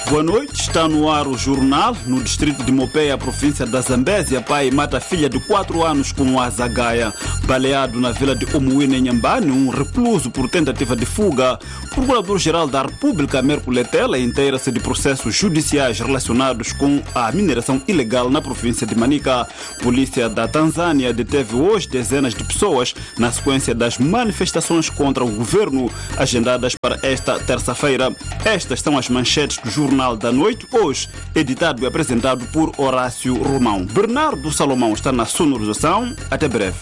Boa noite, está no ar o jornal. No distrito de Mopeia, província da Zambésia, pai mata filha de 4 anos com a zagaia. Baleado na vila de Omuína, em Nhambane, um recluso por tentativa de fuga. O Procurador-Geral da República, Mércio Letela, inteira-se de processos judiciais relacionados com a mineração ilegal na província de Manica. Polícia da Tanzânia deteve hoje dezenas de pessoas na sequência das manifestações contra o governo agendadas para esta terça-feira. Estas são as manchetes do Jornal da Noite, hoje editado e apresentado por Horácio Romão. Bernardo Salomão está na sonorização. Até breve.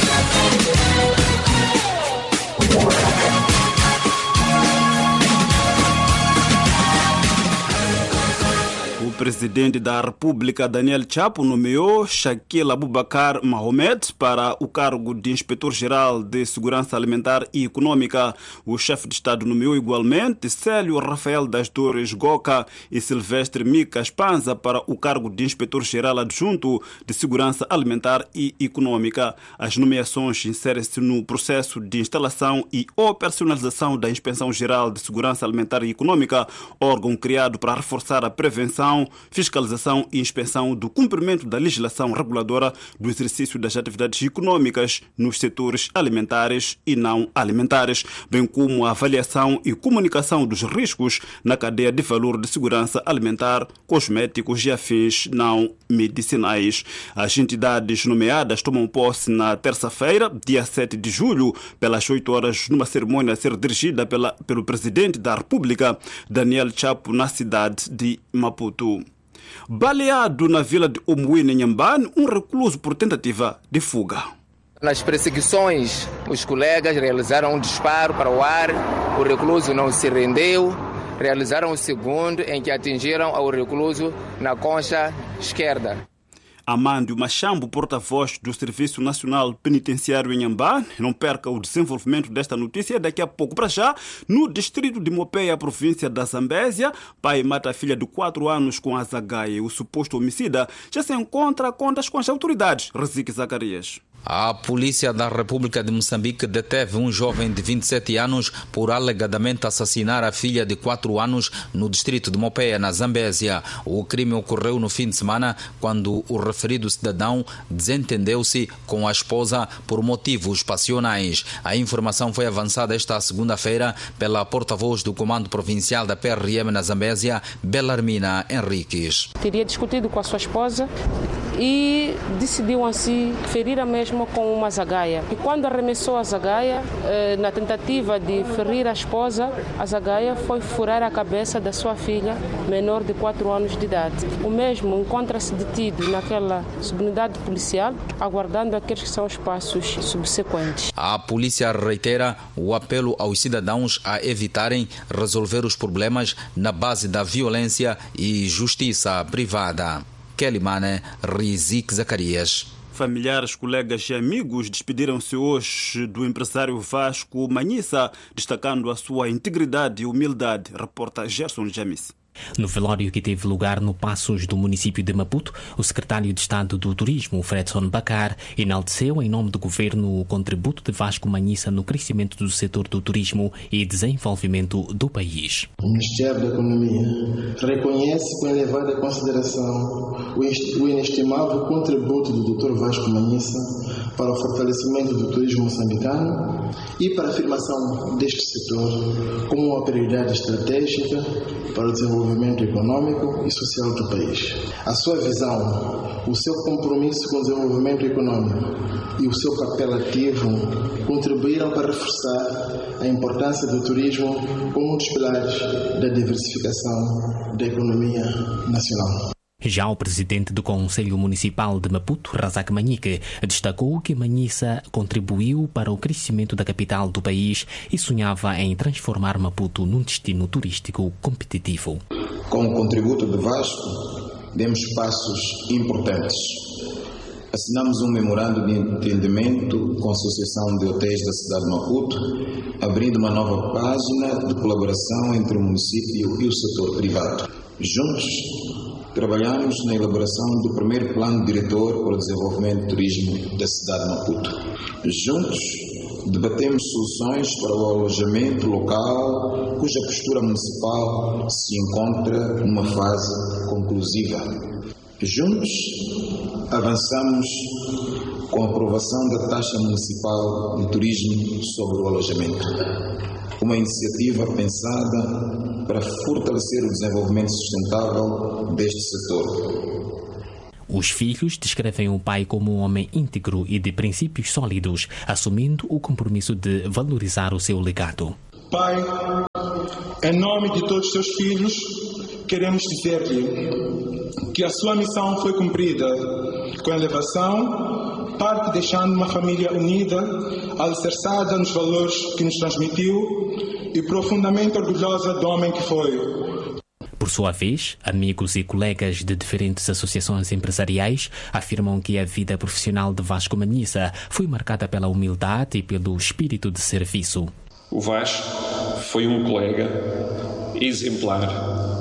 O presidente da República, Daniel Chapo, nomeou Shakil Abubakar Mohamed para o cargo de inspetor-geral de Segurança Alimentar e Econômica. O chefe de Estado nomeou igualmente Célio Rafael das Dores Goca e Silvestre Mica Espanza para o cargo de inspetor-geral adjunto de Segurança Alimentar e Econômica. As nomeações inserem-se no processo de instalação e operacionalização da Inspeção-Geral de Segurança Alimentar e Econômica, órgão criado para reforçar a prevenção, fiscalização e inspeção do cumprimento da legislação reguladora do exercício das atividades econômicas nos setores alimentares e não alimentares, bem como a avaliação e comunicação dos riscos na cadeia de valor de segurança alimentar, cosméticos e afins não medicinais. As entidades nomeadas tomam posse na terça-feira, dia 7 de julho, pelas 8 horas, numa cerimônia a ser dirigida pelo presidente da República, Daniel Chapo, na cidade de Maputo. Baleado na vila de Omuína, em Nhambane, um recluso por tentativa de fuga. Nas perseguições, os colegas realizaram um disparo para o ar, o recluso não se rendeu, realizaram o segundo em que atingiram ao recluso na concha esquerda. Amândio Machambo, porta-voz do Serviço Nacional Penitenciário em Nhambane, não perca o desenvolvimento desta notícia daqui a pouco. Para já, no distrito de Mopeia, província da Zambésia, pai mata a filha de 4 anos com a zagaia. O suposto homicida já se encontra com as autoridades. Rezique Zacarias. A polícia da República de Moçambique deteve um jovem de 27 anos por alegadamente assassinar a filha de 4 anos no distrito de Mopeia, na Zambésia. O crime ocorreu no fim de semana, quando o referido cidadão desentendeu-se com a esposa por motivos passionais. A informação foi avançada esta segunda-feira pela porta-voz do Comando Provincial da PRM na Zambésia, Belarmina Henriques. Teria discutido com a sua esposa e decidiu assim ferir a mesma com uma zagaia. E quando arremessou a zagaia, na tentativa de ferir a esposa, a zagaia foi furar a cabeça da sua filha, menor de 4 anos de idade. O mesmo encontra-se detido naquela subunidade policial, aguardando aqueles que são os passos subsequentes. A polícia reitera o apelo aos cidadãos a evitarem resolver os problemas na base da violência e justiça privada. Kelly Mane, Rizik Zacarias. Familiares, colegas e amigos despediram-se hoje do empresário Vasco Manhissa, destacando a sua integridade e humildade. Reporta Gerson Jamis. No velório que teve lugar no Passos do município de Maputo, o secretário de Estado do Turismo, Fredson Bacar, enalteceu em nome do governo o contributo de Vasco Manhissa no crescimento do setor do turismo e desenvolvimento do país. O Ministério da Economia reconhece com elevada consideração o inestimável contributo do Dr. Vasco Manhissa para o fortalecimento do turismo moçambicano e para a afirmação deste setor como uma prioridade estratégica para o desenvolvimento econômico e social do país. A sua visão, o seu compromisso com o desenvolvimento econômico e o seu papel ativo contribuíram para reforçar a importância do turismo como um dos pilares da diversificação da economia nacional. Já o presidente do Conselho Municipal de Maputo, Razak Manhique, destacou que Manhissa contribuiu para o crescimento da capital do país e sonhava em transformar Maputo num destino turístico competitivo. Com o contributo de Vasco, demos passos importantes. Assinamos um memorando de entendimento com a Associação de Hotéis da cidade de Maputo, abrindo uma nova página de colaboração entre o município e o setor privado. Juntos, trabalhamos na elaboração do primeiro plano diretor para o desenvolvimento do turismo da cidade de Maputo. Juntos, debatemos soluções para o alojamento local, cuja postura municipal se encontra numa fase conclusiva. Juntos, avançamos com a aprovação da taxa municipal de turismo sobre o alojamento, uma iniciativa pensada para fortalecer o desenvolvimento sustentável deste setor. Os filhos descrevem o pai como um homem íntegro e de princípios sólidos, assumindo o compromisso de valorizar o seu legado. Pai, em nome de todos os seus filhos, queremos dizer-lhe que a sua missão foi cumprida com elevação, parte deixando uma família unida, alicerçada nos valores que nos transmitiu e profundamente orgulhosa do homem que foi. Por sua vez, amigos e colegas de diferentes associações empresariais afirmam que a vida profissional de Vasco Manhissa foi marcada pela humildade e pelo espírito de serviço. O Vasco foi um colega exemplar,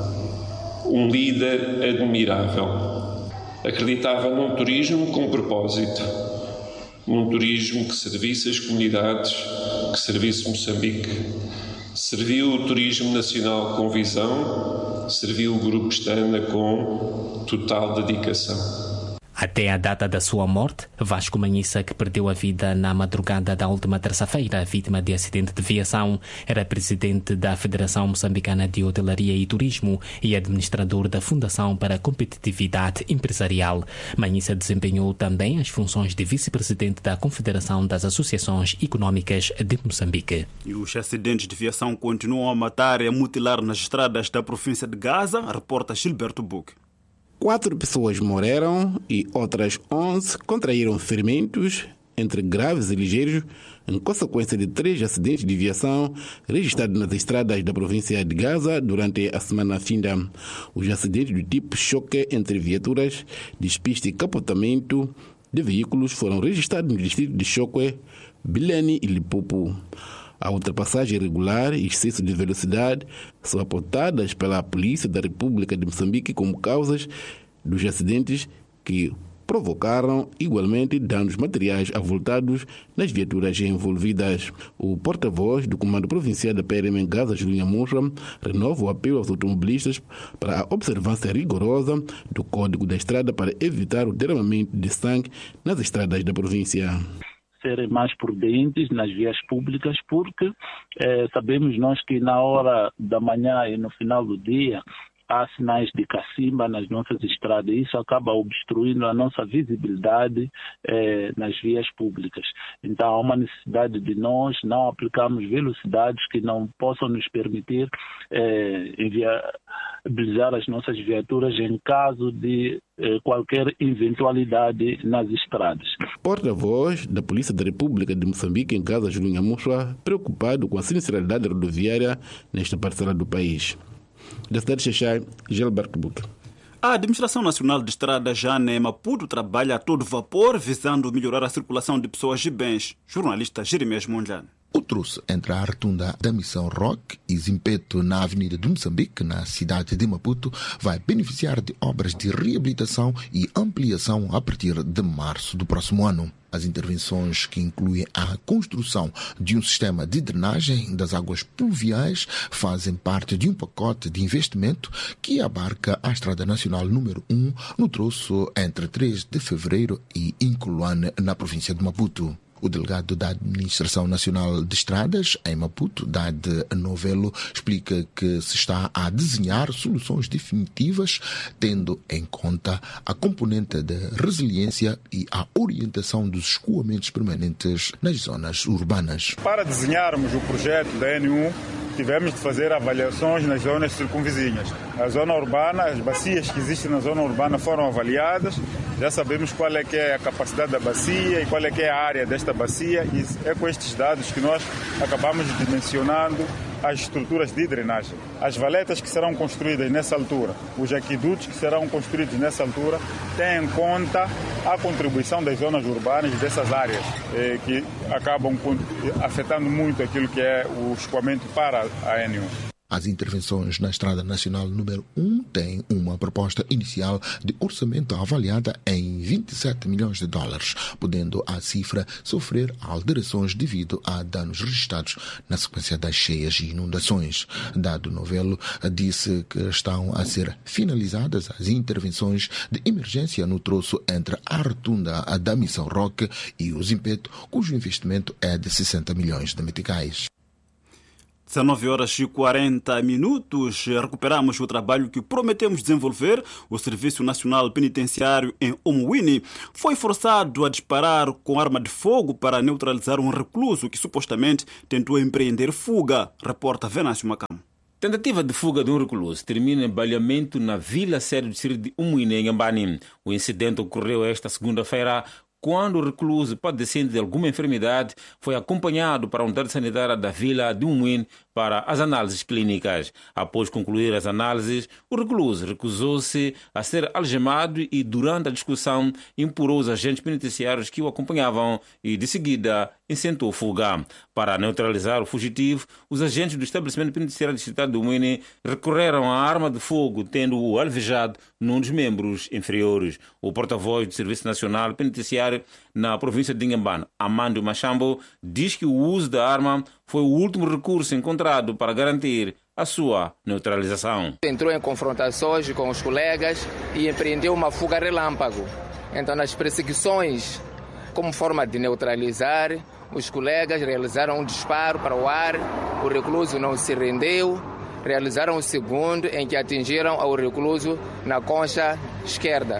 um líder admirável. Acreditava num turismo com propósito, num turismo que servisse as comunidades, que servisse Moçambique. Serviu o turismo nacional com visão, serviu o Grupo Estana com total dedicação. Até a data da sua morte, Vasco Manhissa, que perdeu a vida na madrugada da última terça-feira, vítima de acidente de viação, era presidente da Federação Moçambicana de Hotelaria e Turismo e administrador da Fundação para a Competitividade Empresarial. Manhissa desempenhou também as funções de vice-presidente da Confederação das Associações Económicas de Moçambique. E os acidentes de viação continuam a matar e a mutilar nas estradas da província de Gaza, reporta Gilberto Buque. 4 pessoas morreram e outras 11 contraíram ferimentos, entre graves e ligeiros, em consequência de 3 acidentes de viação registrados nas estradas da província de Gaza durante a semana finda. Os acidentes do tipo choque entre viaturas, despiste e capotamento de veículos foram registrados no distrito de Choque, Bilene e Lipopo. A ultrapassagem irregular e excesso de velocidade são apontadas pela Polícia da República de Moçambique como causas dos acidentes que provocaram igualmente danos materiais avultados nas viaturas envolvidas. O porta-voz do Comando Provincial da PRM em Gaza, Julinha Munra, renova o apelo aos automobilistas para a observância rigorosa do Código da Estrada para evitar o derramamento de sangue nas estradas da província. Serem mais prudentes nas vias públicas, porque sabemos nós que na hora da manhã e no final do dia há sinais de cacimba nas nossas estradas e isso acaba obstruindo a nossa visibilidade nas vias públicas. Então há uma necessidade de nós não aplicarmos velocidades que não possam nos permitir inviabilizar as nossas viaturas em caso de qualquer eventualidade nas estradas. Porta-voz da Polícia da República de Moçambique em Gaza, Julinha Munra, preocupado com a sinistralidade rodoviária nesta parcela do país. Da cidade de Xaxai, Gilberto Buque. A Administração Nacional de Estradas Jane em Maputo trabalha a todo vapor visando melhorar a circulação de pessoas e bens. Jornalista Jeremias Mondlane. O troço entre a rotunda da Missão Roque e Zimpeto na Avenida de Moçambique, na cidade de Maputo, vai beneficiar de obras de reabilitação e ampliação a partir de março do próximo ano. As intervenções, que incluem a construção de um sistema de drenagem das águas pluviais, fazem parte de um pacote de investimento que abarca a Estrada Nacional número 1 no troço entre 3 de fevereiro e Incoluane, na província de Maputo. O delegado da Administração Nacional de Estradas, em Maputo, Dade Novelo, explica que se está a desenhar soluções definitivas, tendo em conta a componente de resiliência e a orientação dos escoamentos permanentes nas zonas urbanas. Para desenharmos o projeto da N1, tivemos de fazer avaliações nas zonas circunvizinhas. A zona urbana, as bacias que existem na zona urbana foram avaliadas, já sabemos qual é que é a capacidade da bacia e qual é que é a área desta bacia, e é com estes dados que nós acabamos dimensionando as estruturas de drenagem. As valetas que serão construídas nessa altura, os aquedutos que serão construídos nessa altura, têm em conta a contribuição das zonas urbanas dessas áreas, que acabam afetando muito aquilo que é o escoamento para a N1. As intervenções na Estrada Nacional número 1 têm uma proposta inicial de orçamento avaliada em 27 milhões de dólares, podendo a cifra sofrer alterações devido a danos registrados na sequência das cheias e inundações. Dado Novelo disse que estão a ser finalizadas as intervenções de emergência no troço entre a rotunda da Missão Roque e o Zimpeto, cujo investimento é de 60 milhões de meticais. 19h40. Recuperamos o trabalho que prometemos desenvolver. O Serviço Nacional Penitenciário em Omuini foi forçado a disparar com arma de fogo para neutralizar um recluso que supostamente tentou empreender fuga. Reporta Venâncio Macamo. Tentativa de fuga de um recluso termina em baleamento na vila sede do distrito de Omuini, em Inhambane. O incidente ocorreu esta segunda-feira, quando o recluso, padecendo de alguma enfermidade, foi acompanhado para a unidade sanitária da vila de Umuin para as análises clínicas. Após concluir as análises, o recluso recusou-se a ser algemado e, durante a discussão, implorou os agentes penitenciários que o acompanhavam e, de seguida, intentou fuga. Para neutralizar o fugitivo, os agentes do estabelecimento penitenciário distrital de Umuini recorreram à arma de fogo, tendo-o alvejado num dos membros inferiores. O porta-voz do Serviço Nacional Penitenciário na província de Inhambane, Amando Machambo, diz que o uso da arma foi o último recurso encontrado para garantir a sua neutralização. Entrou em confrontações com os colegas e empreendeu uma fuga relâmpago. Então, nas perseguições, como forma de neutralizar, os colegas realizaram um disparo para o ar, o recluso não se rendeu, realizaram o segundo em que atingiram ao recluso na concha esquerda.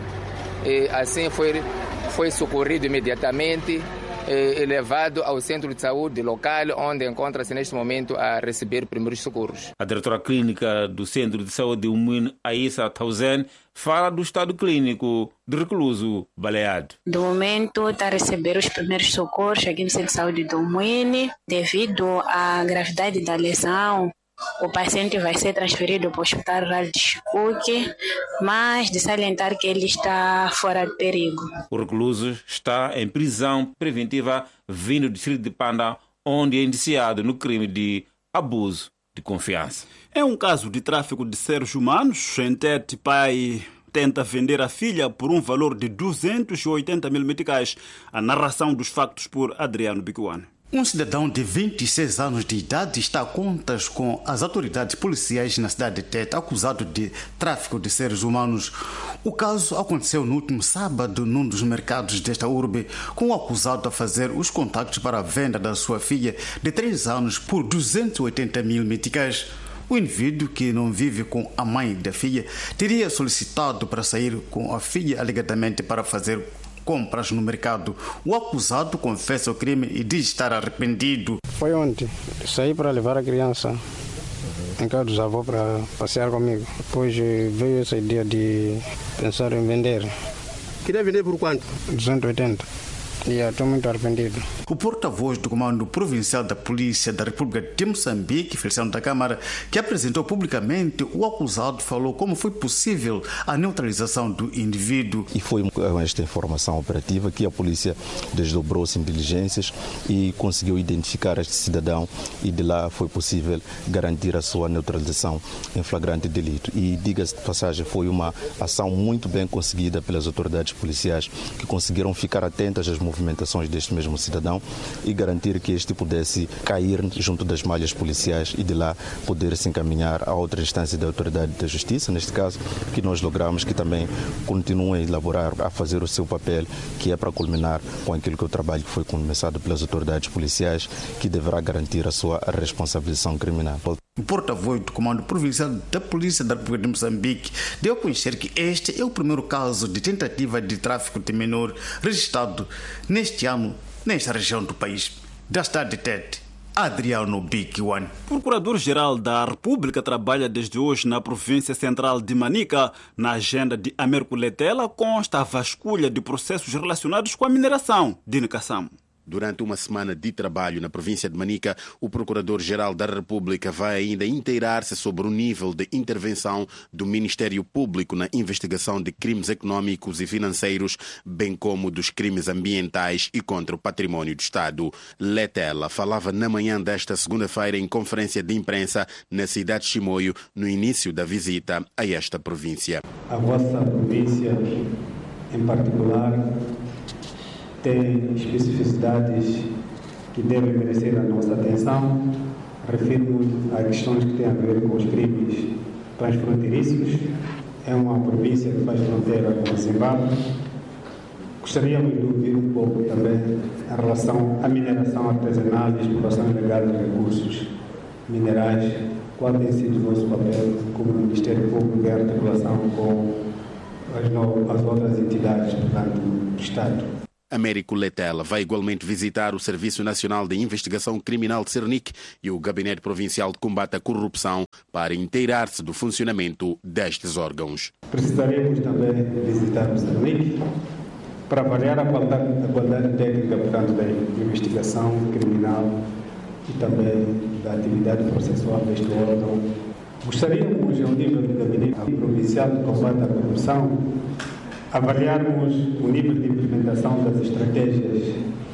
E assim foi socorrido imediatamente e levado ao centro de saúde local, onde encontra-se neste momento a receber primeiros socorros. A diretora clínica do Centro de Saúde de Umuin, Aissa Tauzen, fala do estado clínico do recluso baleado. Do momento está a receber os primeiros socorros aqui no Centro de Saúde de Umuin. Devido à gravidade da lesão, o paciente vai ser transferido para o Hospital Rural de Chicuque, mas de salientar que ele está fora de perigo. O recluso está em prisão preventiva vindo do distrito de Panda, onde é indiciado no crime de abuso de confiança. É um caso de tráfico de seres humanos. Entete pai tenta vender a filha por um valor de 280 mil meticais. A narração dos factos por Adriano Bicuano. Um cidadão de 26 anos de idade está a contas com as autoridades policiais na cidade de Tete, acusado de tráfico de seres humanos. O caso aconteceu no último sábado num dos mercados desta urbe, com o acusado a fazer os contactos para a venda da sua filha de 3 anos por 280 mil meticais. O indivíduo, que não vive com a mãe da filha, teria solicitado para sair com a filha alegadamente para fazer compras no mercado. O acusado confessa o crime e diz estar arrependido. Foi ontem. Saí para levar a criança em casa dos avós para passear comigo. Depois veio essa ideia de pensar em vender. Queria vender por quanto? 280. E estou muito arrependido. O porta-voz do Comando Provincial da Polícia da República de Moçambique, Feliciano da Câmara, que apresentou publicamente o acusado, falou como foi possível a neutralização do indivíduo. E foi com esta informação operativa que a polícia desdobrou-se em diligências e conseguiu identificar este cidadão, e de lá foi possível garantir a sua neutralização em flagrante delito. E, diga-se de passagem, foi uma ação muito bem conseguida pelas autoridades policiais, que conseguiram ficar atentas às movimentações deste mesmo cidadão e garantir que este pudesse cair junto das malhas policiais e de lá poder se encaminhar a outra instância da autoridade da justiça, neste caso, que nós logramos que também continuem a elaborar, a fazer o seu papel, que é para culminar com aquilo que é o trabalho que foi começado pelas autoridades policiais, que deverá garantir a sua responsabilização criminal. O porta-voz do Comando Provincial da Polícia da República de Moçambique deu a conhecer que este é o primeiro caso de tentativa de tráfico de menor registrado neste ano nesta região do país. Da cidade de Tete, Adriano Bicuano. O Procurador-Geral da República trabalha desde hoje na província central de Manica. Na agenda de Américo Letela consta a vasculha de processos relacionados com a mineração de Nicassamo. Durante uma semana de trabalho na província de Manica, o Procurador-Geral da República vai ainda inteirar-se sobre o nível de intervenção do Ministério Público na investigação de crimes econômicos e financeiros, bem como dos crimes ambientais e contra o património do Estado. Letela falava na manhã desta segunda-feira em conferência de imprensa na cidade de Chimoio, no início da visita a esta província. A vossa província, em particular, tem especificidades que devem merecer a nossa atenção. Refiro-me a questões que têm a ver com os crimes transfronteiriços. É uma província que faz fronteira com o Zimbábue. Gostaríamos de ouvir um pouco também em relação à mineração artesanal e exploração ilegal de recursos minerais. Qual tem sido o nosso papel como Ministério Público em articulação com as outras entidades, portanto, do Estado? Américo Letela vai igualmente visitar o Serviço Nacional de Investigação Criminal de Cernic e o Gabinete Provincial de Combate à Corrupção para inteirar-se do funcionamento destes órgãos. Precisaremos também visitar o Cernic para avaliar a qualidade técnica, portanto, da investigação criminal e também da atividade processual deste órgão. Gostaríamos, ao nível do Gabinete Provincial de Combate à Corrupção, avaliarmos o nível de implementação das estratégias,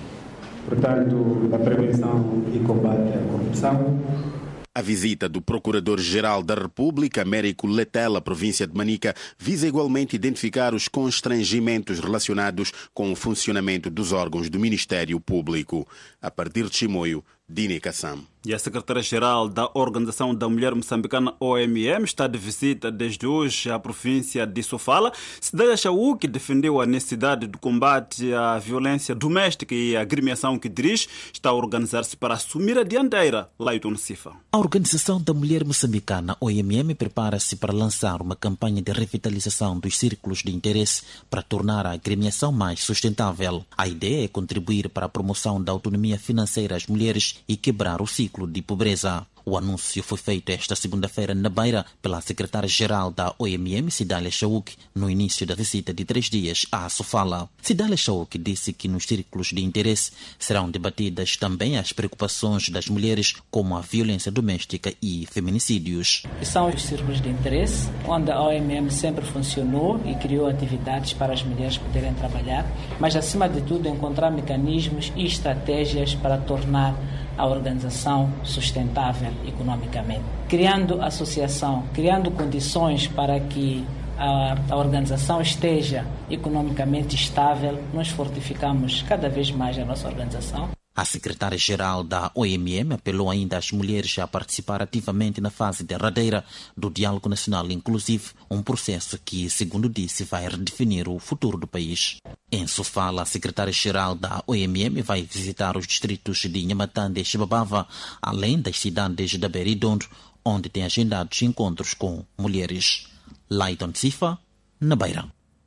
portanto, da prevenção e combate à corrupção. A visita do Procurador-Geral da República, Américo Letela, província de Manica, visa igualmente identificar os constrangimentos relacionados com o funcionamento dos órgãos do Ministério Público. A partir de Chimoio, Dini Kassam. E a secretária-geral da Organização da Mulher Moçambicana, OMM, está de visita desde hoje à província de Sofala. Cidália Chauque defendeu a necessidade do combate à violência doméstica e a agremiação que dirige está a organizar-se para assumir a dianteira. Laiton Sifa. A Organização da Mulher Moçambicana, OMM, prepara-se para lançar uma campanha de revitalização dos círculos de interesse para tornar a agremiação mais sustentável. A ideia é contribuir para a promoção da autonomia financeira às mulheres e quebrar o ciclo de pobreza. O anúncio foi feito esta segunda-feira na Beira pela secretária-geral da OMM, Cidália Chauque, no início da visita de 3 dias à Sofala. Cidália Chauque disse que nos círculos de interesse serão debatidas também as preocupações das mulheres, como a violência doméstica e feminicídios. São os círculos de interesse, onde a OMM sempre funcionou e criou atividades para as mulheres poderem trabalhar, mas acima de tudo encontrar mecanismos e estratégias para tornar a organização sustentável economicamente. Criando associação, criando condições para que a organização esteja economicamente estável, nós fortificamos cada vez mais a nossa organização. A secretária-geral da OMM apelou ainda às mulheres a participar ativamente na fase derradeira do Diálogo Nacional Inclusivo, um processo que, segundo disse, vai redefinir o futuro do país. Em Sofala, a secretária-geral da OMM vai visitar os distritos de Inhamatande e Xibabava, além das cidades de Beira e Dondo, onde tem agendados encontros com mulheres. Laiton Sifa, na Beira.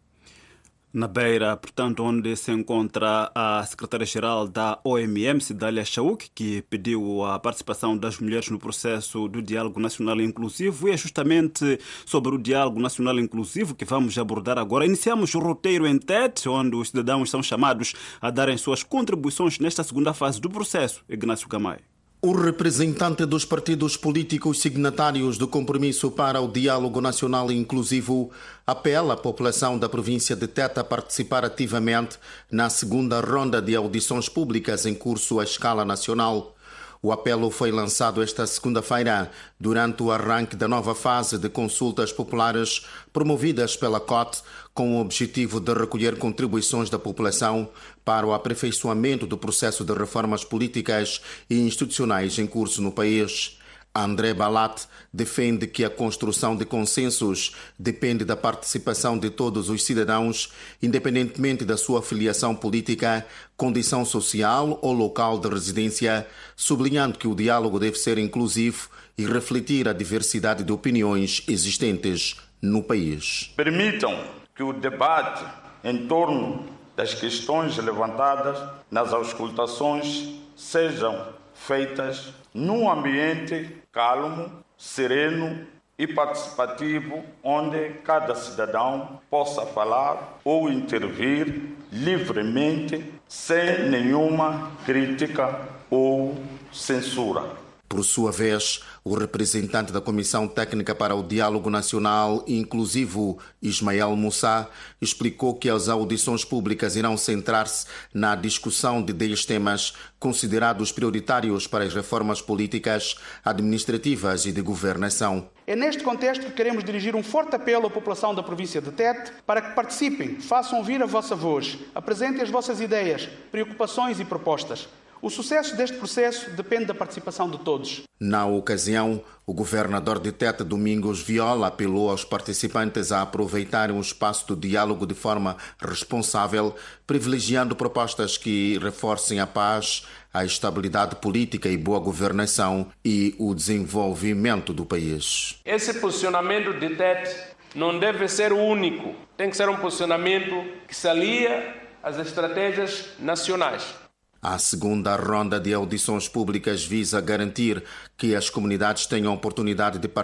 Na Beira, portanto, onde se encontra a secretária-geral da OMM, Cidália Chauque, que pediu a participação das mulheres no processo do Diálogo Nacional Inclusivo. E é justamente sobre o Diálogo Nacional Inclusivo que vamos abordar agora. Iniciamos o roteiro em Tete, onde os cidadãos são chamados a darem suas contribuições nesta segunda fase do processo. Ignácio Camay. O representante dos partidos políticos signatários do Compromisso para o Diálogo Nacional Inclusivo apela à população da província de Tete a participar ativamente na segunda ronda de audições públicas em curso à escala nacional. O apelo foi lançado esta segunda-feira durante o arranque da nova fase de consultas populares promovidas pela COT, com o objetivo de recolher contribuições da população para o aperfeiçoamento do processo de reformas políticas e institucionais em curso no país. André Balat defende que a construção de consensos depende da participação de todos os cidadãos, independentemente da sua filiação política, condição social ou local de residência, sublinhando que o diálogo deve ser inclusivo e refletir a diversidade de opiniões existentes no país. Permitam que o debate em torno das questões levantadas nas auscultações sejam feitas num ambiente calmo, sereno e participativo, onde cada cidadão possa falar ou intervir livremente, sem nenhuma crítica ou censura. Por sua vez, o representante da Comissão Técnica para o Diálogo Nacional Inclusivo, Ismael Moussa, explicou que as audições públicas irão centrar-se na discussão de 10 temas considerados prioritários para as reformas políticas, administrativas e de governação. É neste contexto que queremos dirigir um forte apelo à população da província de Tete para que participem, façam ouvir a vossa voz, apresentem as vossas ideias, preocupações e propostas. O sucesso deste processo depende da participação de todos. Na ocasião, o governador de Tete, Domingos Viola, apelou aos participantes a aproveitarem o espaço do diálogo de forma responsável, privilegiando propostas que reforcem a paz, a estabilidade política e boa governação e o desenvolvimento do país. Esse posicionamento de Tete não deve ser o único. Tem que ser um posicionamento que se alia às estratégias nacionais. A segunda ronda de audições públicas visa garantir que as comunidades tenham oportunidade de participar